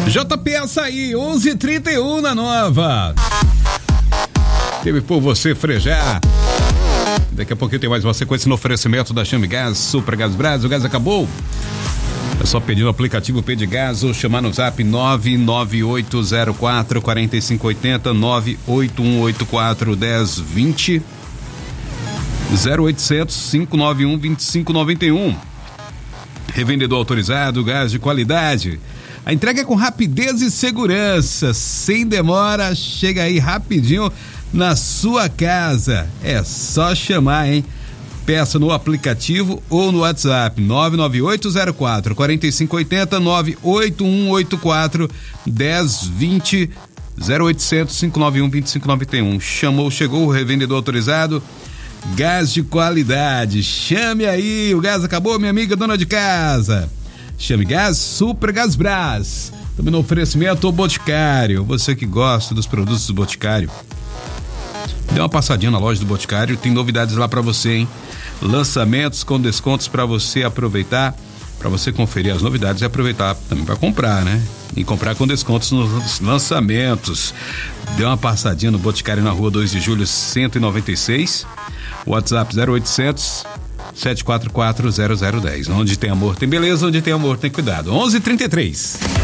JP Açaí, 11h31 na Nova. Teve por você frejar. Daqui a pouquinho tem mais uma sequência no oferecimento da Chame Gás, Super Gás Brás. O gás acabou? É só pedir no aplicativo Pedigás ou chamar no zap 99804-4580, 98184-1020, 0800-591-2591. Revendedor autorizado, gás de qualidade. A entrega é com rapidez e segurança, sem demora, chega aí rapidinho na sua casa. É só chamar, hein? Peça no aplicativo ou no WhatsApp 99804-4580, 98184-1020, 0800-591-2591. Chamou, chegou o revendedor autorizado, gás de qualidade. Chame aí, o gás acabou, minha amiga dona de casa. Chame Gás, Super Gás Brás. Também no oferecimento ao Boticário. Você que gosta dos produtos do Boticário, dê uma passadinha na loja do Boticário, tem novidades lá pra você, hein? Lançamentos com descontos pra você aproveitar, pra você conferir as novidades e aproveitar também pra comprar, né? E comprar com descontos nos lançamentos. Dê uma passadinha no Boticário na rua 2 de julho 196, WhatsApp 0800 744-0010. Onde tem amor tem beleza, onde tem amor tem cuidado. 11h33.